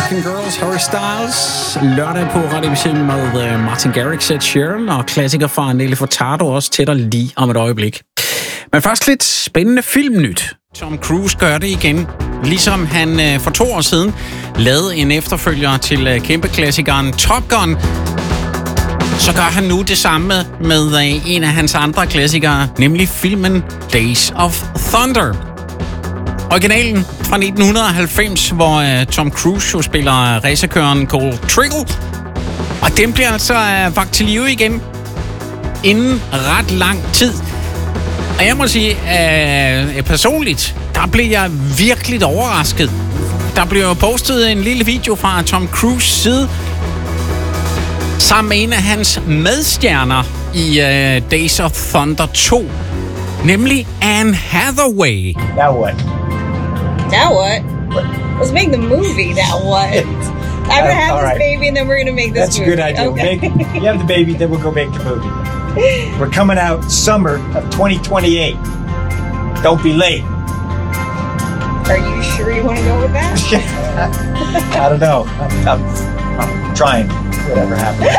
American Girls, Harry Styles. Lørdag på Radio ABC med Martin Garrix, Ed Sheeran og klassiker fra Nelly Furtado også tættere lige om et øjeblik. Men først lidt spændende filmnyt. Tom Cruise gør det igen, ligesom han for 2 år siden lavede en efterfølger til kæmpeklassikeren Top Gun. Så gør han nu det samme med en af hans andre klassikere, nemlig filmen Days of Thunder. Originalen fra 1990, hvor Tom Cruise jo spiller racerkøren Cole Trickle. Og den bliver altså vakt til live igen inden ret lang tid. Og jeg må sige, personligt, der blev jeg virkelig overrasket. Der blev jo postet en lille video fra Tom Cruise side, sammen med en af hans medstjerner i Days of Thunder 2, nemlig Anne Hathaway. Now what? Now what? Let's make the movie. Now what? I'm gonna have this baby, and then we're gonna make this That's movie. That's a good idea. Okay. You have the baby, then we'll go make the movie. We're coming out summer of 2028. Don't be late. Are you sure you want to go with that? I don't know. I'm trying. Whatever happens.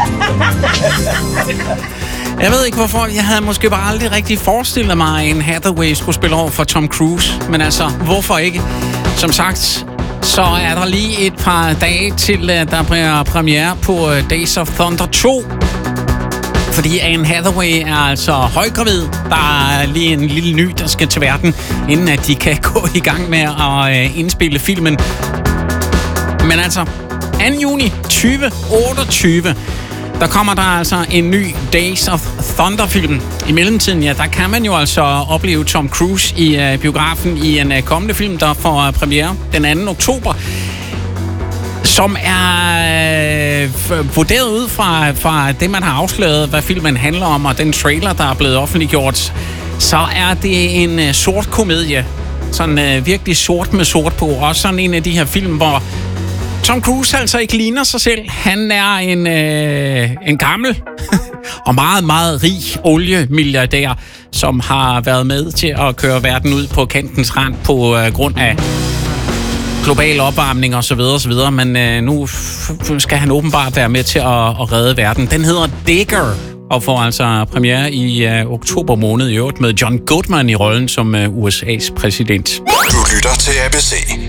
Jeg ved ikke hvorfor. Jeg havde måske bare aldrig rigtig forestillet mig, at Anne Hathaway skulle spille over for Tom Cruise. Men altså, hvorfor ikke? Som sagt, så er der lige et par dage til, der bliver premiere på Days of Thunder 2. Fordi Anne Hathaway er altså højgravid. Der er lige en lille ny, der skal til verden, inden at de kan gå i gang med at indspille filmen. Men altså, 2. juni 2028, der kommer der altså en ny Days of Thunder-film. I mellemtiden, ja, der kan man jo altså opleve Tom Cruise i biografen i en kommende film, der får premiere den 2. oktober. Som er vurderet ud fra det, man har afsløret, hvad filmen handler om, og den trailer, der er blevet offentliggjort, så er det en sort komedie. Sådan virkelig sort med sort på. Også sådan en af de her film, hvor Tom Cruise altså ikke ligner sig selv. Han er en gammel og meget, meget rig oliemilliardær, som har været med til at køre verden ud på kantens rand på grund af global opvarmning og så videre, men nu skal han åbenbart være med til at redde verden. Den hedder Digger og får altså premiere i oktober måned i øvrigt med John Goodman i rollen som USA's præsident. Du lytter til ABC.